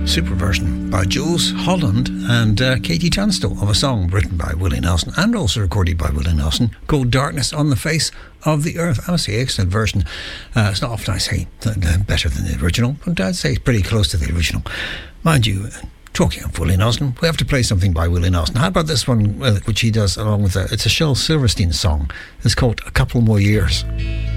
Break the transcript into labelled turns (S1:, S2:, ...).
S1: Super version by Jules Holland and Katie Tunstall of a song written by Willie Nelson and also recorded by Willie Nelson called Darkness on the Face of the Earth. I would say excellent version. It's not often I say better than the original, but I'd say it's pretty close to the original. Mind you, talking of Willie Nelson, we have to play something by Willie Nelson. How about this one, which he does along with it's a Shel Silverstein song. It's called A Couple More Years.